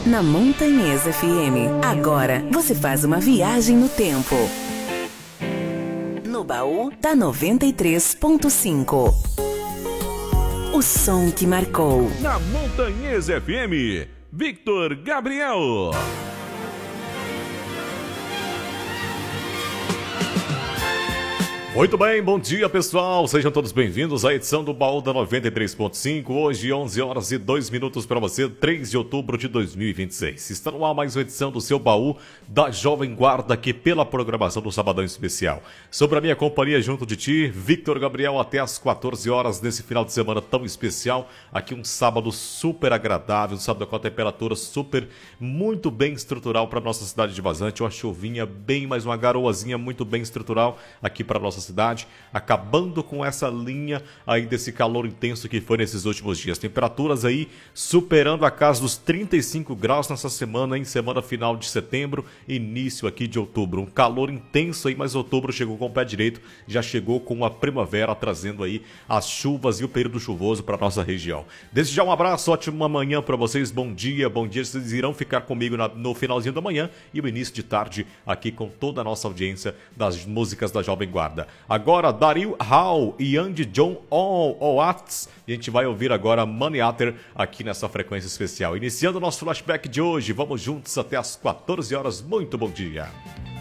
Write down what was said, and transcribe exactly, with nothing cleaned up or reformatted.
Na Montanhesa F M. Agora você faz uma viagem no tempo. No baú da noventa e três ponto cinco. O som que marcou. Na Montanhesa F M, Victor Gabriel. Muito bem, bom dia pessoal, sejam todos bem-vindos à edição do Baú da noventa e três ponto cinco, hoje onze horas e dois minutos para você, três de outubro de dois mil e vinte e seis. Está no ar mais uma edição do seu Baú da Jovem Guarda aqui pela programação do Sabadão Especial. Sobre a minha companhia junto de ti, Victor Gabriel, até às quatorze horas nesse final de semana tão especial, aqui um sábado super agradável, um sábado com a temperatura super, muito bem estrutural para nossa cidade de Vazante, uma chuvinha bem, mais uma garoazinha muito bem estrutural aqui para nossa cidade, acabando com essa linha aí desse calor intenso que foi nesses últimos dias. Temperaturas aí superando a casa dos trinta e cinco graus nessa semana, em semana final de setembro, início aqui de outubro. Um calor intenso aí, mas outubro chegou com o pé direito, já chegou com a primavera, trazendo aí as chuvas e o período chuvoso para nossa região. Desde já um abraço, ótima manhã para vocês, bom dia, bom dia. Vocês irão ficar comigo na, no finalzinho da manhã e o início de tarde aqui com toda a nossa audiência das músicas da Jovem Guarda. Agora, Daryl Hall e Andy John Oates. A gente vai ouvir agora Maniater aqui nessa frequência especial. Iniciando o nosso flashback de hoje, vamos juntos até às quatorze horas. Muito bom dia.